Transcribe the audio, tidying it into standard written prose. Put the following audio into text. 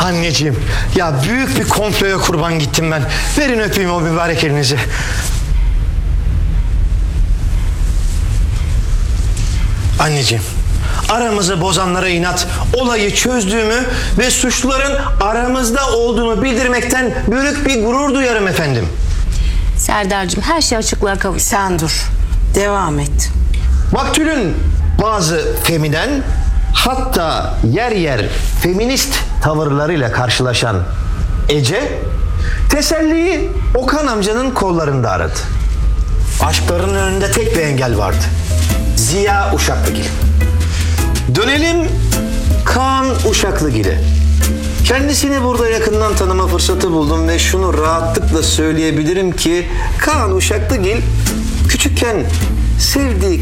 Anneciğim, ya büyük bir komploya kurban gittim ben. Verin öpeyim o mübarek elinizi. Anneciğim, aramızı bozanlara inat, olayı çözdüğümü ve suçluların aramızda olduğunu bildirmekten büyük bir gurur duyarım efendim. Serdar'cığım her şey açıklığa kavuştu. Sen dur. Devam et. Maktulün bazı feminen, hatta yer yer feminist tavırlarıyla karşılaşan Ece, teselliyi Okan amcanın kollarında aradı. Aşklarının önünde tek bir engel vardı: Ziya Uşaklıgil. Dönelim Kaan Uşaklıgil'e. Kendisini burada yakından tanıma fırsatı buldum ve şunu rahatlıkla söyleyebilirim ki Kaan Uşaklıgil küçükken sevdiği